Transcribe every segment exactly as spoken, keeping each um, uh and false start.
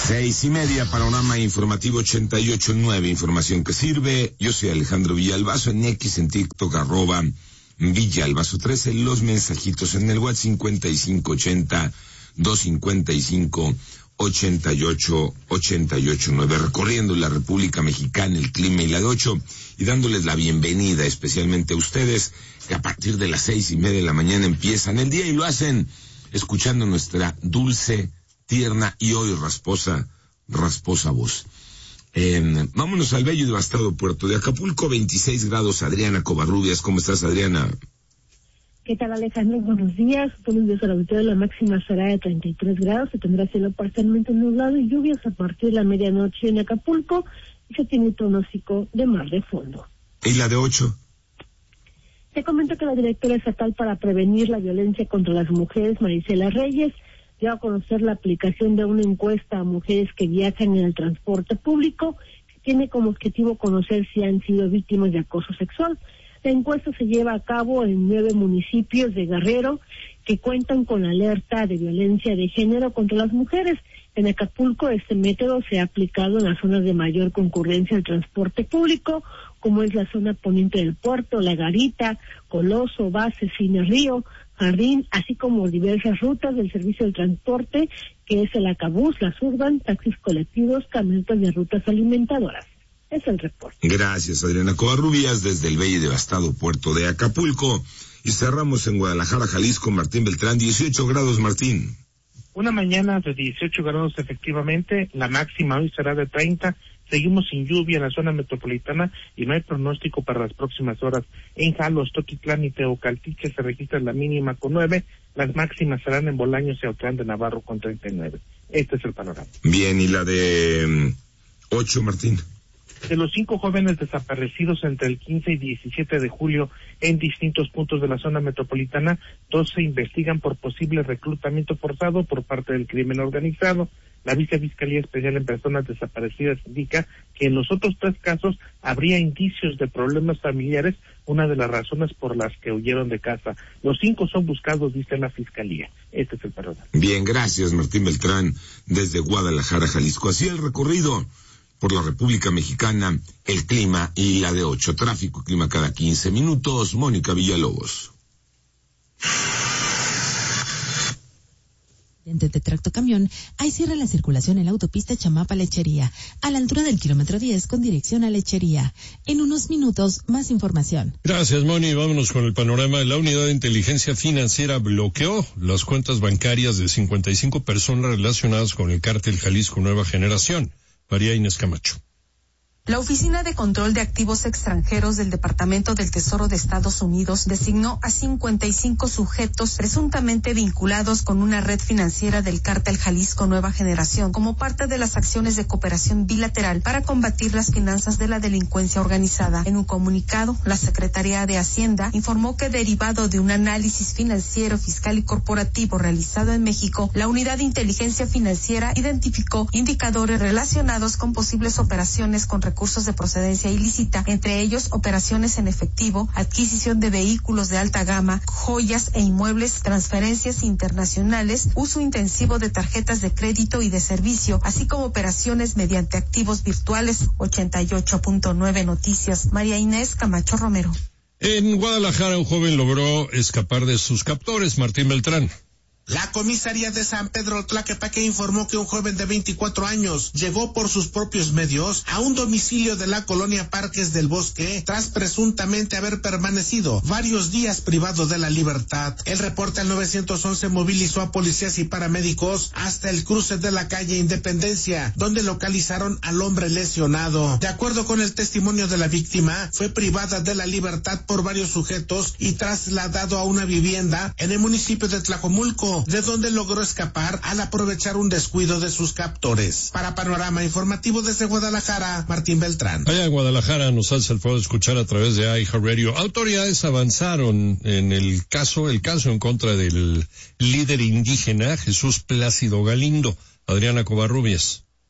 Seis y media, panorama informativo ochenta y ocho nueve, información que sirve. Yo soy Alejandro Villalbazo, en X, en TikTok, arroba Villalbazo trece, los mensajitos en el WhatsApp cincuenta y cinco ochenta, doscientos cincuenta y cinco, ochenta y ocho, ochenta y ocho nueve, recorriendo la República Mexicana, el clima y la de ocho, y dándoles la bienvenida especialmente a ustedes, que a partir de las seis y media de la mañana empiezan el día y lo hacen escuchando nuestra dulce, tierna y hoy rasposa, rasposa voz. Eh, vámonos al bello y devastado puerto de Acapulco, veintiséis grados. Adriana Covarrubias, ¿cómo estás, Adriana? ¿Qué tal, Alejandro? Buenos días. Buenos días al auditorio. La máxima será de treinta y tres grados. Se tendrá cielo parcialmente nublado y lluvias a partir de la medianoche en Acapulco, y se tiene pronóstico de mar de fondo. ¿Y la de ocho? Te comento que la directora estatal para prevenir la violencia contra las mujeres, Marisela Reyes, dio a conocer la aplicación de una encuesta a mujeres que viajan en el transporte público, que tiene como objetivo conocer si han sido víctimas de acoso sexual. La encuesta se lleva a cabo en nueve municipios de Guerrero que cuentan con alerta de violencia de género contra las mujeres. En Acapulco este método se ha aplicado en las zonas de mayor concurrencia del transporte público, como es la zona poniente del puerto, La Garita, Coloso, Base, Cine Río, Jardín, así como diversas rutas del servicio de transporte, que es el Acabús, la Surban, taxis colectivos, camionetas de rutas alimentadoras. Es el reporte. Gracias, Adriana Covarrubias, desde el bello y devastado puerto de Acapulco. Y cerramos en Guadalajara, Jalisco, Martín Beltrán, dieciocho grados, Martín. Una mañana de dieciocho grados efectivamente, la máxima hoy será de treinta. Seguimos sin lluvia en la zona metropolitana y no hay pronóstico para las próximas horas. En Jalos, Totitlán y Teocaltiche se registra la mínima con nueve, las máximas serán en Bolaños y Autlán de Navarro con treinta y nueve. Este es el panorama. Bien, ¿y la de ocho, Martín? De los cinco jóvenes desaparecidos entre el quince y diecisiete de julio en distintos puntos de la zona metropolitana, dos se investigan por posible reclutamiento forzado por parte del crimen organizado. La Vicefiscalía Especial en Personas Desaparecidas indica que en los otros tres casos habría indicios de problemas familiares, una de las razones por las que huyeron de casa. Los cinco son buscados, dice la Fiscalía. Este es el panorama. Bien, gracias, Martín Beltrán, desde Guadalajara, Jalisco. Así el recorrido por la República Mexicana, el clima y la de ocho. Tráfico, clima cada quince minutos. Mónica Villalobos. De tractocamión, ahí cierra la circulación en la autopista Chamapa-Lechería, a la altura del kilómetro diez con dirección a Lechería. En unos minutos, más información. Gracias, Moni. Vámonos con el panorama. La Unidad de Inteligencia Financiera bloqueó las cuentas bancarias de cincuenta y cinco personas relacionadas con el cártel Jalisco Nueva Generación. María Inés Camacho. La Oficina de Control de Activos Extranjeros del Departamento del Tesoro de Estados Unidos designó a cincuenta y cinco sujetos presuntamente vinculados con una red financiera del cártel Jalisco Nueva Generación como parte de las acciones de cooperación bilateral para combatir las finanzas de la delincuencia organizada. En un comunicado, la Secretaría de Hacienda informó que derivado de un análisis financiero, fiscal y corporativo realizado en México, la Unidad de Inteligencia Financiera identificó indicadores relacionados con posibles operaciones con recursos de procedencia ilícita, entre ellos operaciones en efectivo, adquisición de vehículos de alta gama, joyas e inmuebles, transferencias internacionales, uso intensivo de tarjetas de crédito y de servicio, así como operaciones mediante activos virtuales. ochenta y ocho punto nueve Noticias, María Inés Camacho Romero. En Guadalajara, un joven logró escapar de sus captores. Martín Beltrán. La comisaría de San Pedro Tlaquepaque informó que un joven de veinticuatro años llegó por sus propios medios a un domicilio de la colonia Parques del Bosque tras presuntamente haber permanecido varios días privado de la libertad. El reporte al nueve once movilizó a policías y paramédicos hasta el cruce de la calle Independencia, donde localizaron al hombre lesionado. De acuerdo con el testimonio de la víctima, fue privada de la libertad por varios sujetos y trasladado a una vivienda en el municipio de Tlajomulco, de donde logró escapar al aprovechar un descuido de sus captores. Para Panorama Informativo desde Guadalajara, Martín Beltrán. Allá en Guadalajara nos hace el favor de escuchar a través de iHeartRadio. Autoridades avanzaron en el caso, el caso en contra del líder indígena Jesús Plácido Galindo. Adriana Covarrubias.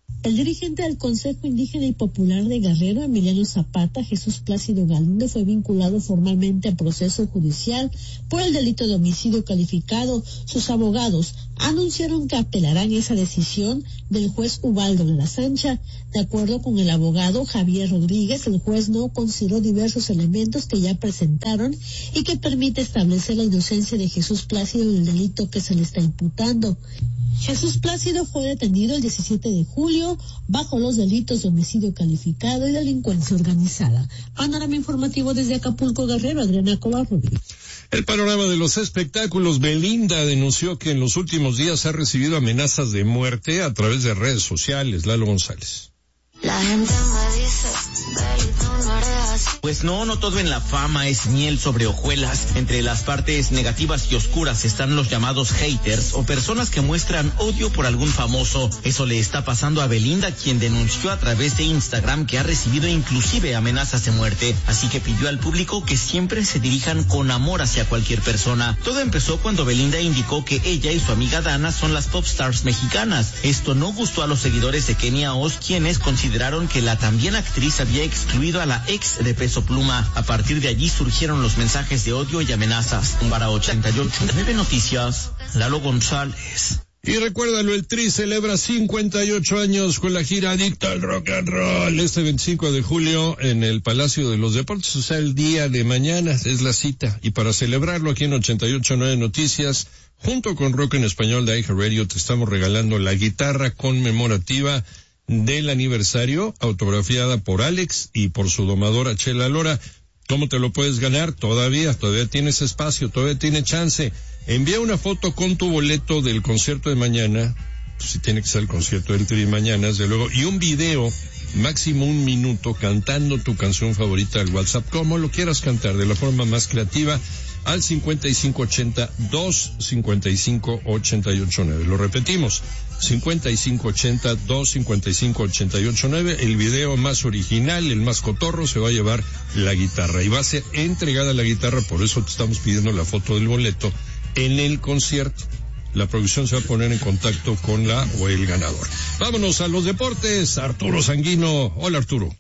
El dirigente del Consejo Indígena y Popular de Guerrero, Emiliano Zapata, Jesús Plácido Galindo, fue vinculado formalmente a proceso judicial por el delito de homicidio calificado. Sus abogados anunciaron que apelarán esa decisión del juez Ubaldo de la Sancha. De acuerdo con el abogado Javier Rodríguez, el juez no consideró diversos elementos que ya presentaron y que permite establecer la inocencia de Jesús Plácido del delito que se le está imputando. Jesús Plácido fue detenido el diecisiete de julio bajo los delitos de homicidio calificado y delincuencia organizada. Panorama informativo desde Acapulco, Guerrero, Adriana Covarrubias. El panorama de los espectáculos. Belinda denunció que en los últimos días ha recibido amenazas de muerte a través de redes sociales. Lalo González. La gente me dice, Beli, tú no eres así. Pues no, no todo en la fama es miel sobre hojuelas. Entre las partes negativas y oscuras están los llamados haters o personas que muestran odio por algún famoso. Eso le está pasando a Belinda, quien denunció a través de Instagram que ha recibido inclusive amenazas de muerte. Así que pidió al público que siempre se dirijan con amor hacia cualquier persona. Todo empezó cuando Belinda indicó que ella y su amiga Dana son las pop stars mexicanas. Esto no gustó a los seguidores de Kenia Oz, quienes consideraron Consideraron que la también actriz había excluido a la ex de Peso Pluma. A partir de allí surgieron los mensajes de odio y amenazas. Un Bara ochenta y ocho, nueve Noticias, Lalo González. Y recuérdalo, el Tri celebra cincuenta y ocho años con la gira Adicto al Rock and Roll. Este veinticinco de julio en el Palacio de los Deportes, o sea, el día de mañana es la cita. Y para celebrarlo aquí en ochenta y ocho punto nueve Noticias, junto con Rock en Español de iHeartRadio, te estamos regalando la guitarra conmemorativa del aniversario, autografiada por Alex y por su domadora Chela Lora. ¿Cómo te lo puedes ganar? Todavía, todavía tienes espacio, todavía tiene chance. Envía una foto con tu boleto del concierto de mañana, pues si tiene que ser el concierto del Tri mañana, desde luego, y un video, máximo un minuto, cantando tu canción favorita al WhatsApp, como lo quieras cantar, de la forma más creativa, al cincuenta y cinco ochenta, dos cincuenta y cinco ochenta y ocho nueve. Lo repetimos, cincuenta y cinco ochenta, dos cincuenta y cinco ochenta y ocho nueve. El video más original, el más cotorro, se va a llevar la guitarra y va a ser entregada la guitarra, por eso te estamos pidiendo la foto del boleto en el concierto. La producción se va a poner en contacto con la o el ganador. Vámonos a los deportes. Arturo Sanguino. Hola, Arturo.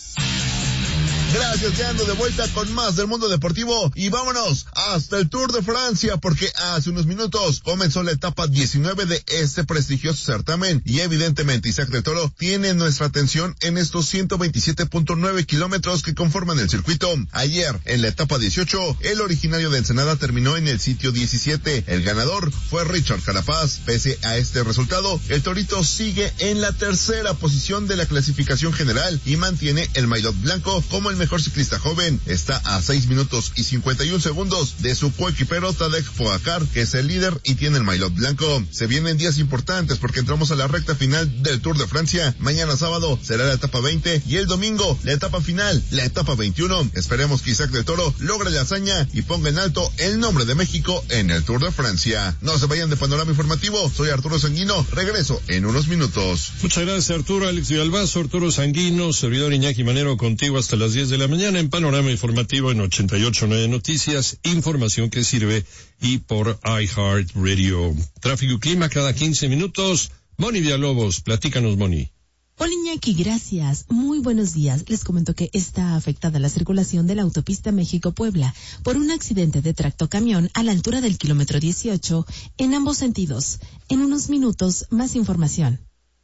Gracias, ya ando de vuelta con más del mundo deportivo y vámonos hasta el Tour de Francia porque hace unos minutos comenzó la etapa diecinueve de este prestigioso certamen y evidentemente Isaac del Toro tiene nuestra atención en estos ciento veintisiete punto nueve kilómetros que conforman el circuito. Ayer, en la etapa dieciocho, el originario de Ensenada terminó en el sitio diecisiete. El ganador fue Richard Carapaz. Pese a este resultado, el Torito sigue en la tercera posición de la clasificación general y mantiene el maillot blanco como el mejor ciclista joven. Está a seis minutos y cincuenta y un segundos de su coequipero Tadej Pogacar, que es el líder y tiene el maillot blanco. Se vienen días importantes porque entramos a la recta final del Tour de Francia. Mañana sábado será la etapa veinte y el domingo la etapa final, la etapa veintiuno. Esperemos que Isaac del Toro logre la hazaña y ponga en alto el nombre de México en el Tour de Francia. No se vayan de Panorama Informativo. Soy Arturo Sanguino. Regreso en unos minutos. Muchas gracias, Arturo. Alex Villalbazo, Arturo Sanguino, servidor Iñaki Manero, contigo hasta las diez de la mañana en Panorama Informativo en ochenta y ocho punto nueve Noticias, información que sirve, y por iHeartRadio. Tráfico y clima cada quince minutos. Moni Villalobos, platícanos, Moni. Hola, Iñaki, gracias. Muy buenos días. Les comento que está afectada la circulación de la autopista México-Puebla por un accidente de tractocamión a la altura del kilómetro dieciocho en ambos sentidos. En unos minutos, más información.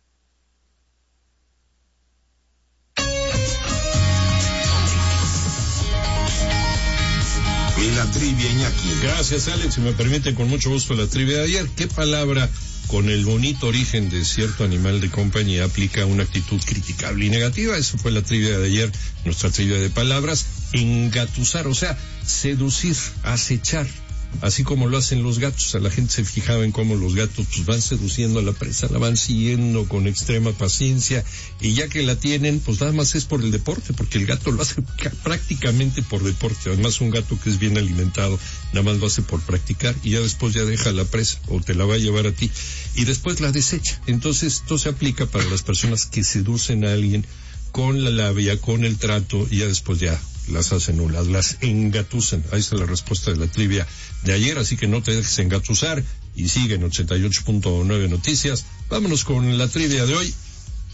Y la trivia, Iñaki. Gracias, Alex. Si me permite, con mucho gusto la trivia de ayer. ¿Qué palabra con el bonito origen de cierto animal de compañía aplica una actitud criticable y negativa? Eso fue la trivia de ayer, nuestra trivia de palabras. Engatusar, o sea, seducir, acechar, así como lo hacen los gatos. A la gente se fijaba en cómo los gatos pues van seduciendo a la presa, la van siguiendo con extrema paciencia, y ya que la tienen, pues nada más es por el deporte, porque el gato lo hace prácticamente por deporte. Además, un gato que es bien alimentado, nada más lo hace por practicar, y ya después ya deja la presa, o te la va a llevar a ti, y después la desecha. Entonces, esto se aplica para las personas que seducen a alguien con la labia, con el trato, y ya después ya las hacen nulas, las engatusan. Ahí está la respuesta de la trivia de ayer, así que no te dejes engatusar y sigue en ochenta y ocho punto nueve Noticias. Vámonos con la trivia de hoy.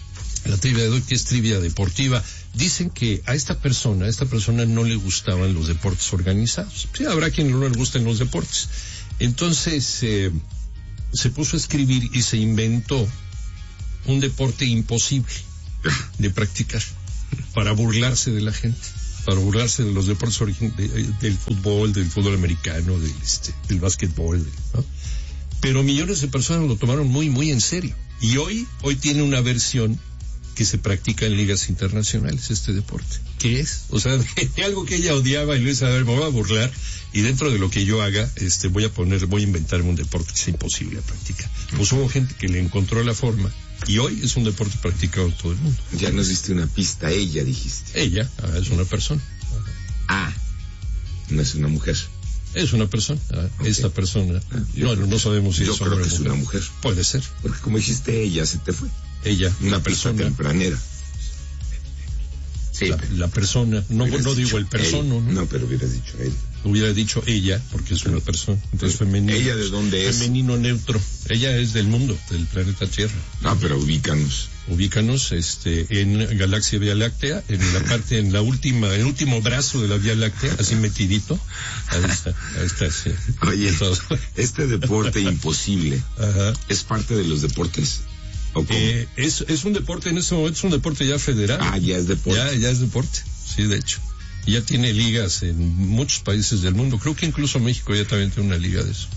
La trivia de hoy, que es trivia deportiva. Dicen que a esta persona, a esta persona no le gustaban los deportes organizados. Sí, habrá quien no le gusten los deportes. Entonces, eh, se puso a escribir y se inventó un deporte imposible de practicar para burlarse de la gente, para burlarse de los deportes origin- de, del fútbol, del fútbol americano, del, este, del básquetbol, de, ¿no? Pero millones de personas lo tomaron muy, muy en serio. Y hoy, hoy tiene una versión que se practica en ligas internacionales, este deporte. ¿Qué es? O sea, de algo que ella odiaba y le dice, a ver, me voy a burlar, y dentro de lo que yo haga, este, voy a poner, voy a inventarme un deporte que sea imposible de practicar. Pues hubo gente que le encontró la forma, y hoy es un deporte practicado en todo el mundo. Ya nos diste una pista, ella dijiste. Ella, ah, es una persona. Ah, no es una mujer. Es una persona, ah, okay. Esta persona. Ah, no, no sabemos si yo es creo hombre que es mujer. Una mujer. Puede ser. Porque como dijiste, ella se te fue. Ella, una persona tempranera. Sí. La, la persona, no, no digo el persona, ¿no? No, pero hubieras dicho él. Hubiera dicho ella, porque es una persona. Entonces femenino. ¿Ella de dónde es? Femenino neutro. Ella es del mundo, del planeta Tierra. Ah, pero ubícanos. Ubícanos, este, en Galaxia Vía Láctea, en la parte, en la última, en el último brazo de la Vía Láctea, así metidito. Ahí está, ahí está, sí. Oye, este deporte imposible, ajá, ¿es parte de los deportes? Eh, es, es un deporte, en ese momento es un deporte ya federal. Ah, ya es deporte. Ya, ya es deporte, sí, de hecho. Ya tiene ligas en muchos países del mundo. Creo que incluso México ya también tiene una liga de eso.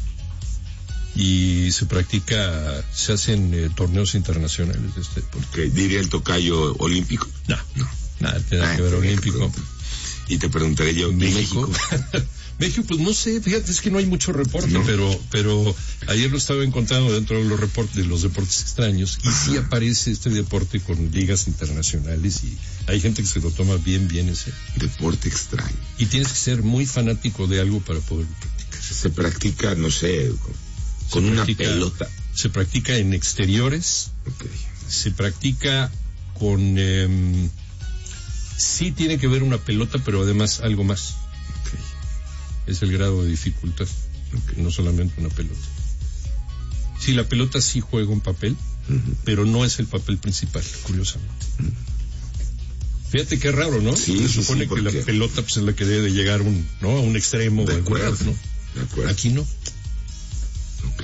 Y se practica, se hacen eh, torneos internacionales de este deporte. Okay. ¿Diría el tocayo olímpico? No, no, nada tiene ah, que ver olímpico. Y te preguntaré yo, México. México, México, pues no sé, fíjate, es que no hay mucho reporte, no. pero pero ayer lo estaba encontrando dentro de los reportes de los deportes extraños, y sí aparece este deporte con ligas internacionales, y hay gente que se lo toma bien, bien ese. Deporte extraño. Y tienes que ser muy fanático de algo para poderlo practicar. Se practica, no sé, con, con una practica, pelota. Se practica en exteriores. Okay. Se practica con... Eh, sí tiene que ver una pelota, pero además algo más. Okay. Es el grado de dificultad, okay, no solamente una pelota. Sí, la pelota sí juega un papel, uh-huh, pero no es el papel principal, curiosamente. Uh-huh. Fíjate qué raro, ¿no? Sí, se sí, supone sí, que la pelota pues, es la que debe de llegar un, ¿no? a un extremo. De acuerdo, acuerdo, ¿no? De acuerdo. Aquí no. Ok.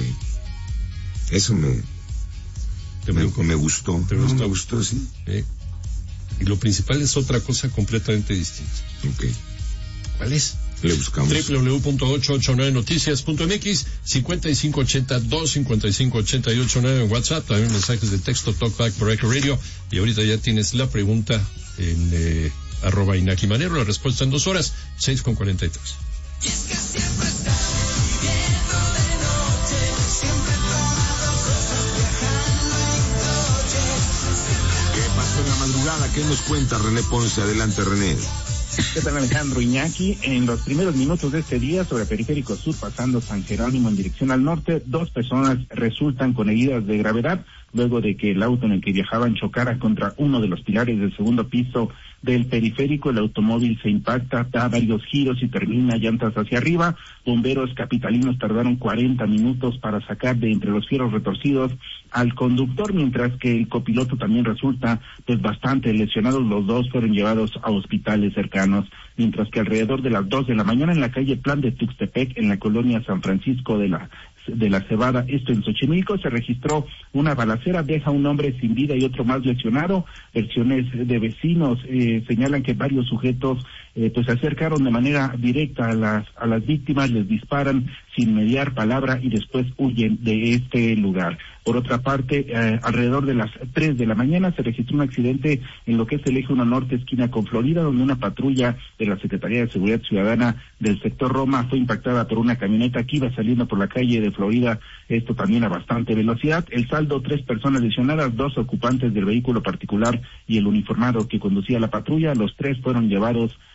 Eso me... ¿Te me, me gustó. ¿Te gustó? No, me gustó, sí. ¿Eh? Y lo principal es otra cosa completamente distinta. Ok. ¿Cuál es? Le buscamos. doble u doble u doble u punto ocho ocho nueve noticias punto m x, cincuenta y cinco ochenta, dos cincuenta y cinco ochenta y ocho nueve en WhatsApp, también mensajes de texto, Talkback por Echo Radio, y ahorita ya tienes la pregunta en eh, arroba Inaki Manero, la respuesta en dos horas, seis con cuarenta y tres. Y es que siempre está viviendo de noche, siempre tomando cosas, viajando en coche. ¿Qué pasó en la madrugada? ¿Qué nos cuenta René Ponce? Adelante, René. ¿Qué tal, Alejandro Iñaki? En los primeros minutos de este día, sobre Periférico Sur, pasando San Jerónimo en dirección al norte, dos personas resultan con heridas de gravedad luego de que el auto en el que viajaban chocara contra uno de los pilares del segundo piso del periférico. El automóvil se impacta, da varios giros y termina llantas hacia arriba. Bomberos capitalinos tardaron cuarenta minutos para sacar de entre los fierros retorcidos al conductor, mientras que el copiloto también resulta pues bastante lesionado. Los dos fueron llevados a hospitales cercanos, mientras que alrededor de las dos de la mañana en la calle Plan de Tuxtepec, en la colonia San Francisco de la de la Cebada, esto en Xochimilco, se registró una balacera, deja un hombre sin vida y otro más lesionado. Versiones de vecinos eh, señalan que varios sujetos eh, pues se acercaron de manera directa a las a las víctimas, les disparan sin mediar palabra y después huyen de este lugar. Por otra parte, eh, alrededor de las tres de la mañana se registró un accidente en lo que es el eje uno norte, esquina con Florida, donde una patrulla de la Secretaría de Seguridad Ciudadana del sector Roma fue impactada por una camioneta que iba saliendo por la calle de Florida, esto también a bastante velocidad. El saldo, tres personas lesionadas, dos ocupantes del vehículo particular y el uniformado que conducía la patrulla. Los tres fueron llevados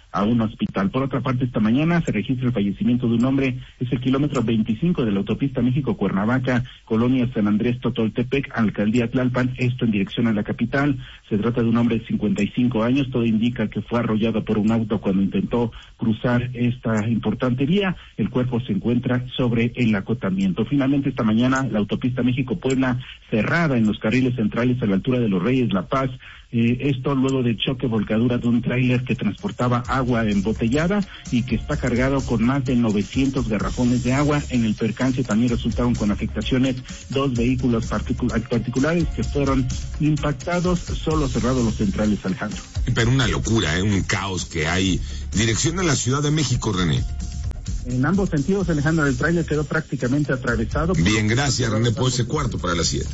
a un hospital. Por otra parte, esta mañana se registra el fallecimiento de un hombre, es el kilómetro veinticinco de la autopista México-Cuernavaca, colonia San Andrés Totoltepec, alcaldía Tlalpan, esto en dirección a la capital. Se trata de un hombre de cincuenta y cinco años, todo indica que fue arrollado por un auto cuando intentó cruzar esta importante vía. El cuerpo se encuentra sobre el acotamiento. Finalmente, esta mañana, la autopista México-Puebla cerrada en los carriles centrales a la altura de Los Reyes, La Paz. Eh, esto luego del choque volcadura de un tráiler que transportaba agua embotellada y que está cargado con más de novecientos garrafones de agua. En el percance también resultaron con afectaciones dos vehículos particul- particulares que fueron impactados, solo cerrados los centrales, Alejandro. Pero una locura, ¿eh? Un caos que hay. Dirección a la Ciudad de México, René. En ambos sentidos, Alejandro, el tráiler quedó prácticamente atravesado. Bien, gracias, René, por ese cuarto para las siete.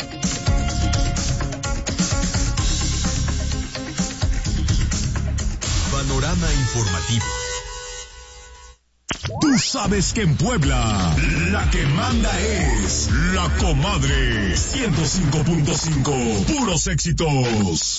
Panorama informativo. Tú sabes que en Puebla la que manda es La Comadre ciento cinco punto cinco, puros éxitos.